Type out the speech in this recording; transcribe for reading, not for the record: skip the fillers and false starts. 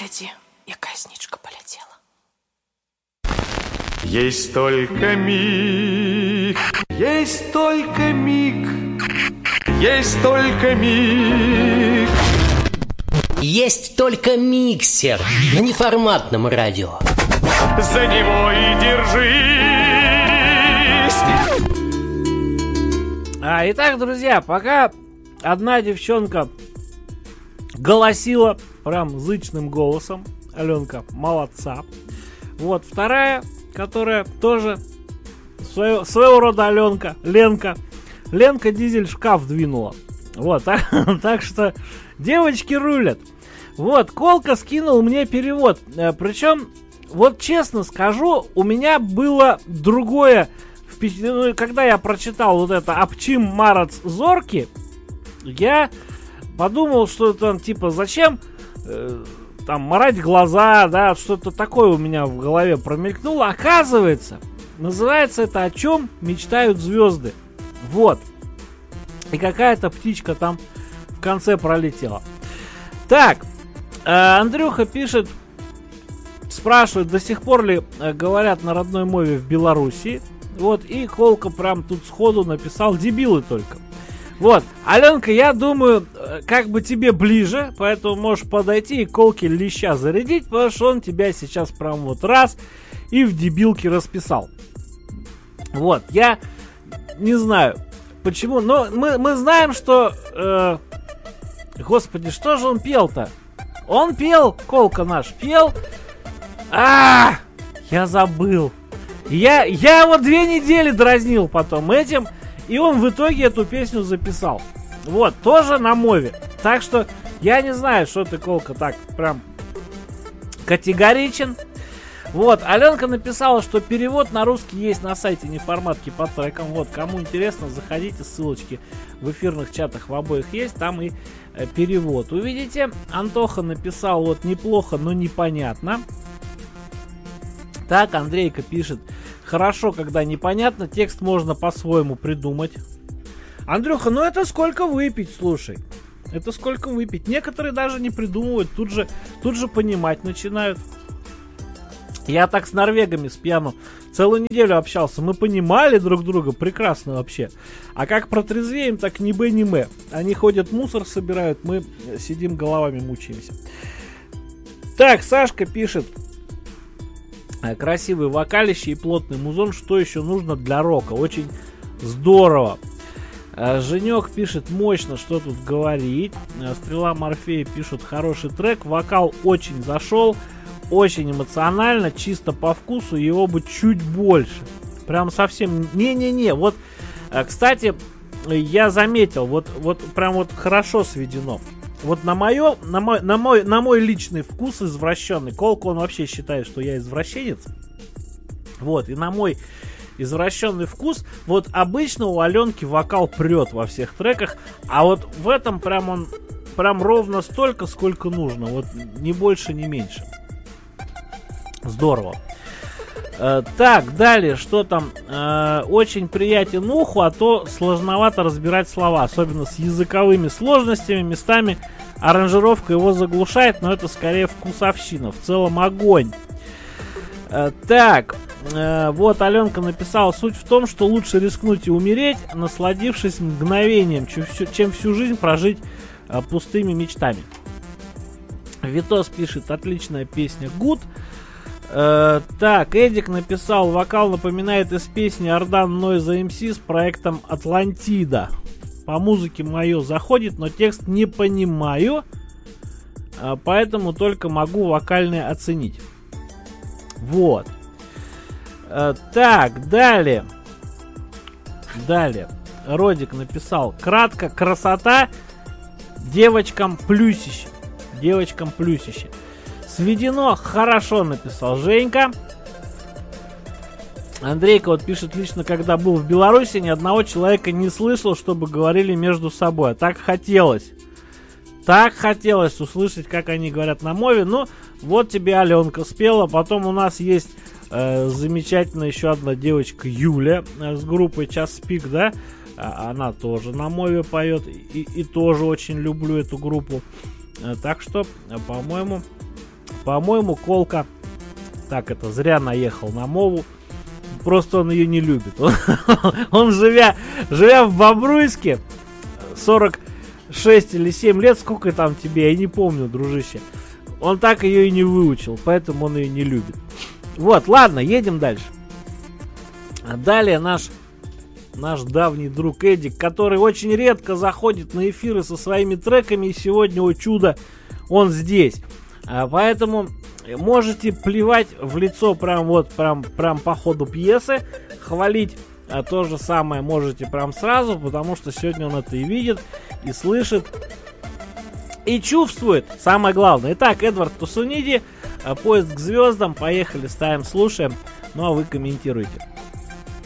гляди, якая сничка полетела. Есть только миг, есть только миг, есть только миг. Есть только миксер на неформатном радио. За него и держись. Итак, друзья, пока одна девчонка голосила прям зычным голосом, Аленка, молодца. Вот вторая, которая тоже своего рода Аленка, Ленка дизель шкаф двинула. Вот, так что девочки рулят. Вот, Колка скинул мне перевод. Причем, вот честно скажу, у меня было другое впечатление. Когда я прочитал вот это «Апчим марац зорки», я подумал, что там типа зачем там морать глаза, да, что-то такое у меня в голове промелькнуло. Оказывается, называется это «О чем мечтают звезды». Вот. И какая-то птичка там в конце пролетела. Так, Андрюха пишет, спрашивает, до сих пор ли говорят на родной мове в Белоруссии. Вот, и Колка прям тут сходу написал: дебилы только. Вот, Аленка, я думаю, как бы тебе ближе, поэтому можешь подойти и Колке леща зарядить, потому что он тебя сейчас прям вот раз и в дебилке расписал. Вот, я не знаю почему, но мы знаем, что... Господи, что же он пел-то? Он пел, Колка наш пел. Я забыл. Я его 2 недели дразнил потом этим, и он в итоге эту песню записал. Вот, тоже на мове. Так что я не знаю, что ты, Колка, так прям категоричен. Вот, Аленка написала, что перевод на русский есть на сайте Неформатки по трекам. Вот, кому интересно, заходите, ссылочки в эфирных чатах в обоих есть, там и перевод увидите. Антоха написал, вот, неплохо, но непонятно. Так, Андрейка пишет, хорошо, когда непонятно, текст можно по-своему придумать. Андрюха, ну это сколько выпить, слушай. Это сколько выпить. Некоторые даже не придумывают, тут же понимать начинают. Я так с норвегами с пьяну целую неделю общался. Мы понимали друг друга прекрасно вообще. А как протрезвеем, так ни бэ, ни мэ. Они ходят, мусор собирают, мы сидим головами мучаемся. Так, Сашка пишет. Красивый вокалище и плотный музон. Что еще нужно для рока? Очень здорово. Женек пишет, мощно, что тут говорить. Стрела Морфея пишет, хороший трек. Вокал очень зашел. Очень эмоционально, чисто по вкусу, его бы чуть больше. Прям совсем... Не-не-не, вот, кстати, я заметил, вот прям вот хорошо сведено. Вот на мой личный вкус извращенный, Колка, он вообще считает, что я извращенец. Вот, и на мой извращенный вкус, вот обычно у Аленки вокал прет во всех треках, а вот в этом прям он прям ровно столько, сколько нужно, вот ни больше, ни меньше. Здорово. Так, далее, что там? Очень приятен уху, а то сложновато разбирать слова, особенно с языковыми сложностями, местами аранжировка его заглушает, но это скорее вкусовщина. В целом огонь. Так, вот Аленка написала, суть в том, что лучше рискнуть и умереть, насладившись мгновением, чем всю жизнь прожить пустыми мечтами. Витос пишет, отличная песня, good. Так, Эдик написал, вокал напоминает из песни Ардан Нойза МС с проектом Атлантида. По музыке мое заходит, но текст не понимаю, поэтому только могу вокальное оценить. Вот. Так, далее. Родик написал, кратко, красота, девочкам плюсище. Сведено хорошо, написал Женька. Андрейка вот пишет, лично когда был в Беларуси, ни одного человека не слышал, чтобы говорили между собой. А так хотелось услышать, как они говорят на мове. Ну, вот тебе Аленка спела. Потом у нас есть замечательная еще одна девочка Юля с группой Час Пик, да. Она тоже на мове поет. И тоже очень люблю эту группу. Так что, по-моему, По-моему, Колка так это зря наехал на мову. Просто он ее не любит. Он живя в Бобруйске 46 или 7 лет, сколько там тебе, я не помню, дружище. Он так ее и не выучил, поэтому он ее не любит. Вот, ладно, едем дальше. А далее наш давний друг Эдик, который очень редко заходит на эфиры со своими треками, и сегодня, о чудо, он здесь. Поэтому можете плевать в лицо прям по ходу пьесы, хвалить то же самое можете прям сразу, потому что сегодня он это и видит, и слышит, и чувствует, самое главное. Итак, Эдвард Тусуниди, «Поезд к звездам», поехали, ставим, слушаем, ну а вы комментируйте.